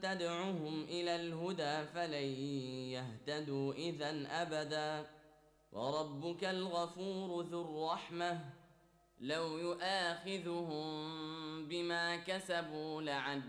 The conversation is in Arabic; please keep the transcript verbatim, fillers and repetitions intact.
تدعهم إلى الهدى فلن يهتدوا إذا أبدا. وربك الغفور ذو الرحمة لو يؤاخذهم بما كسبوا لعجل